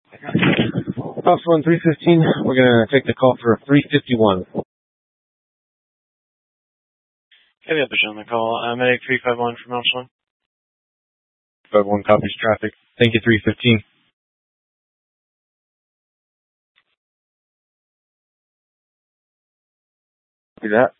Fox 1 315, we're going to take the call for 351. Okay, we have on the call. Medic 351 from Elmsland. 51 copies traffic. Thank you, 315. Copy that.